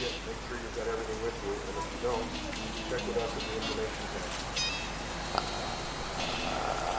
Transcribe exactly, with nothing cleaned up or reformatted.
it, make sure you've got everything with you, and if you don't, check with us at the information center.